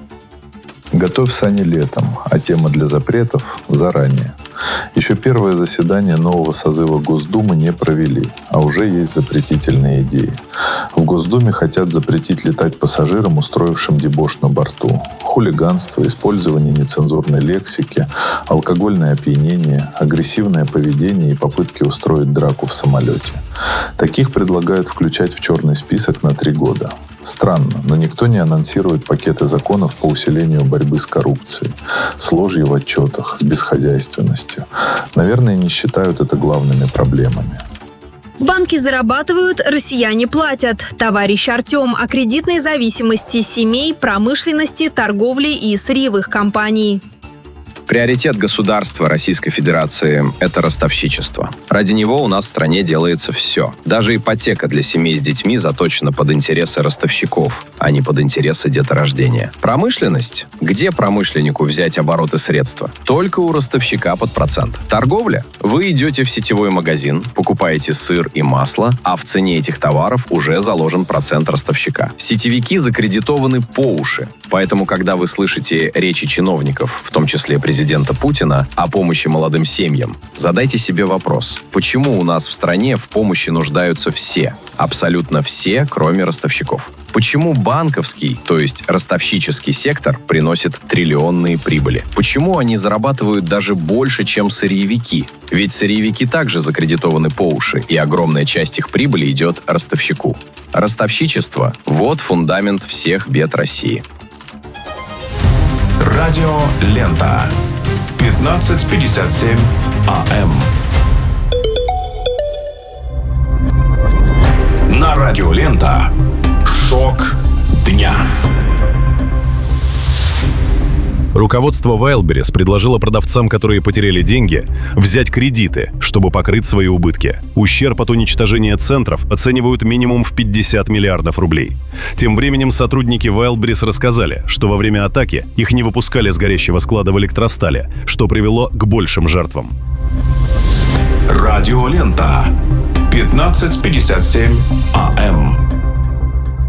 Готовь сани летом, а тема для запретов заранее. Еще первое заседание нового созыва Госдумы не провели, а уже есть запретительные идеи. В Госдуме хотят запретить летать пассажирам, устроившим дебош на борту. Хулиганство, использование нецензурной лексики, алкогольное опьянение, агрессивное поведение и попытки устроить драку в самолете. Таких предлагают включать в черный список на 3 года. Странно, но никто не анонсирует пакеты законов по усилению борьбы с коррупцией, с ложью в отчетах, с бесхозяйственностью. Наверное, не считают это главными проблемами. Банки зарабатывают, россияне платят. Товарищ Артем о кредитной зависимости семей, промышленности, торговли и сырьевых компаний. Приоритет государства Российской Федерации – это ростовщичество. Ради него у нас в стране делается все. Даже ипотека для семей с детьми заточена под интересы ростовщиков, а не под интересы деторождения. Промышленность? Где промышленнику взять обороты средства? Только у ростовщика под процент. Торговля? Вы идете в сетевой магазин, покупаете сыр и масло, а в цене этих товаров уже заложен процент ростовщика. Сетевики закредитованы по уши. Поэтому, когда вы слышите речи чиновников, в том числе президента Путина, о помощи молодым семьям, задайте себе вопрос: почему у нас в стране в помощи нуждаются все? Абсолютно все, кроме ростовщиков. Почему банковский, то есть ростовщический сектор, приносит триллионные прибыли? Почему они зарабатывают даже больше, чем сырьевики? Ведь сырьевики также закредитованы по уши, и огромная часть их прибыли идет ростовщику. Ростовщичество – вот фундамент всех бед России. Радио «Лента». 15:57 АМ. На радио «Лента» Итог дня. Руководство Wildberries предложило продавцам, которые потеряли деньги, взять кредиты, чтобы покрыть свои убытки. Ущерб от уничтожения центров оценивают минимум в 50 миллиардов рублей. Тем временем сотрудники Wildberries рассказали, что во время атаки их не выпускали с горящего склада в Электростале, что привело к большим жертвам. Радиолента. 15:57 АМ.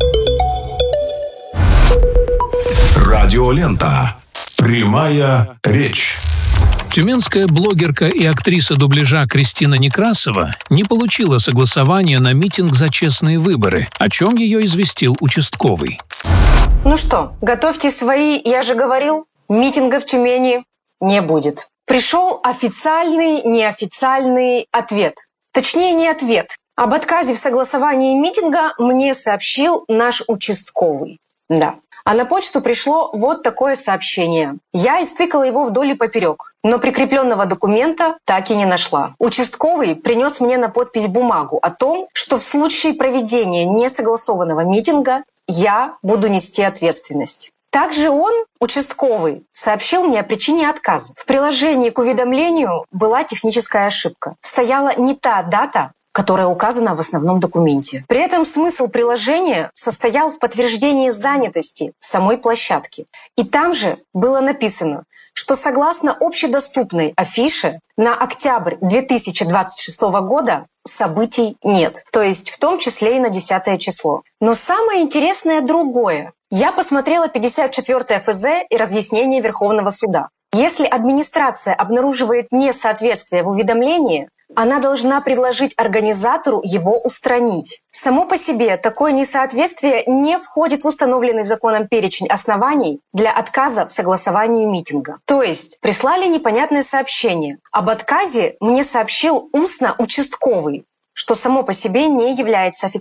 Радиолента. Прямая речь. Тюменская блогерка и актриса дубляжа Кристина Некрасова не получила согласования на митинг за честные выборы, о чем ее известил участковый. Ну что, готовьте свои, я же говорил, митинга в Тюмени не будет. Пришел официальный, неофициальный ответ. Точнее, не ответ. Об отказе в согласовании митинга мне сообщил наш участковый. Да. А на почту пришло вот такое сообщение. Я истыкала его вдоль и поперек, но прикрепленного документа так и не нашла. Участковый принес мне на подпись бумагу о том, что в случае проведения несогласованного митинга я буду нести ответственность. Также он, участковый, сообщил мне о причине отказа. В приложении к уведомлению была техническая ошибка. Стояла не та дата, которая указана в основном документе. При этом смысл приложения состоял в подтверждении занятости самой площадки. И там же было написано, что согласно общедоступной афише на октябрь 2026 года событий нет. То есть в том числе и на 10 число. Но самое интересное другое. Я посмотрела 54 ФЗ и разъяснение Верховного суда. Если администрация обнаруживает несоответствие в уведомлении, она должна предложить организатору его устранить. Само по себе такое несоответствие не входит в установленный законом перечень оснований для отказа в согласовании митинга. То есть прислали непонятное сообщение. Об отказе мне сообщил устно участковый, что само по себе не является официальным.